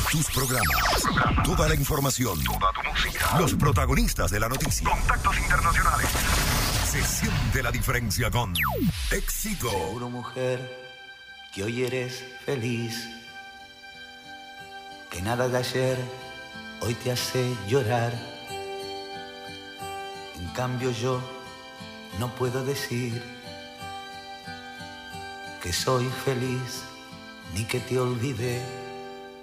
tus programas, toda la información, toda tu música, los protagonistas de la noticia, contactos internacionales. Se siente la diferencia con Éxito. Seguro, mujer, que hoy eres feliz, que nada de ayer hoy te hace llorar. En cambio yo no puedo decir que soy feliz ni que te olvidé.